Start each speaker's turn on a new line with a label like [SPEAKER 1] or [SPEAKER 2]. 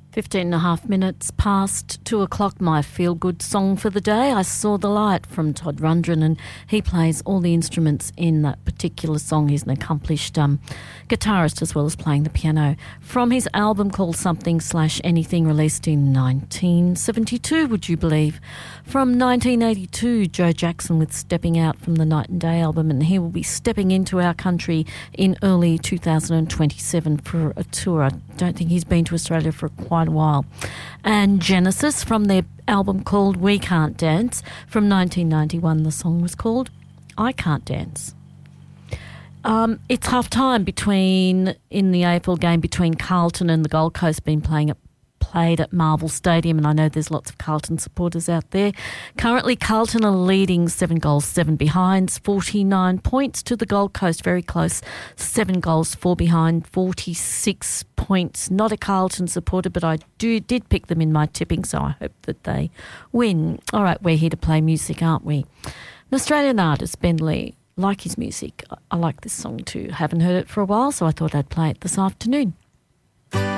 [SPEAKER 1] 15 and a half minutes past 2 o'clock, my feel-good song for the day. I Saw the Light from Todd Rundgren, and he plays all the instruments in that particular song. He's an accomplished guitarist as well as playing the piano. From his album called Something/Anything, released in 1972, would you believe? From 1982, Joe Jackson with Stepping Out from the Night and Day album, and he will be stepping into our country in early 2027 for a tour. I don't think he's been to Australia for quite a while. And Genesis from their album called We Can't Dance from 1991. The song was called I Can't Dance. It's half time in the AFL game between Carlton and the Gold Coast, been played at Marvel Stadium, and I know there's lots of Carlton supporters out there. Currently, Carlton are leading 7 goals, 7 behinds, 49 points to the Gold Coast, very close, 7 goals, 4 behind, 46 points. Not a Carlton supporter, but I did pick them in my tipping, so I hope that they win. All right, we're here to play music, aren't we? An Australian artist, Ben Lee, like his music. I like this song too. Haven't heard it for a while, so I thought I'd play it this afternoon.